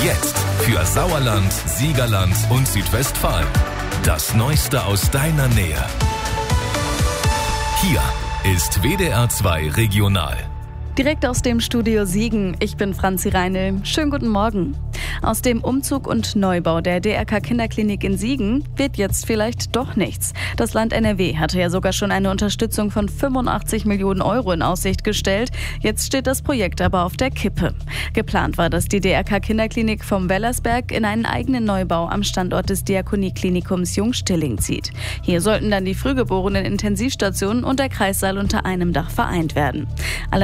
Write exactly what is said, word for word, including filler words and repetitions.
Jetzt für Sauerland, Siegerland und Südwestfalen. Das Neueste aus deiner Nähe. Hier ist W D R zwei Regional. Direkt aus dem Studio Siegen. Ich bin Franzi Reinl. Schönen guten Morgen. Aus dem Umzug und Neubau der D R K Kinderklinik in Siegen wird jetzt vielleicht doch nichts. Das Land N R W hatte ja sogar schon eine Unterstützung von fünfundachtzig Millionen Euro in Aussicht gestellt. Jetzt steht das Projekt aber auf der Kippe. Geplant war, dass die D R K Kinderklinik vom Wellersberg in einen eigenen Neubau am Standort des Diakonieklinikums Jungstilling zieht. Hier sollten dann die frühgeborenen Intensivstationen und der Kreissaal unter einem Dach vereint werden.